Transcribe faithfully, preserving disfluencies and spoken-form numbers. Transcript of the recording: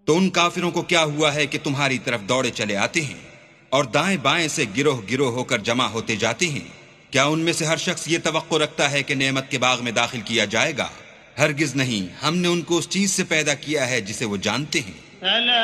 तो उन काफिरों को क्या हुआ है कि तुम्हारी तरफ दौड़े चले आते हैं और दाएं बाएं से गिरोह गिरोह होकर जमा होते जाते हैं। क्या उनमें से हर शख्स ये तवक्को रखता है कि नेमत के बाग में दाखिल किया जाएगा? हरगिज नहीं, हमने उनको उस चीज से पैदा किया है जिसे वो जानते हैं।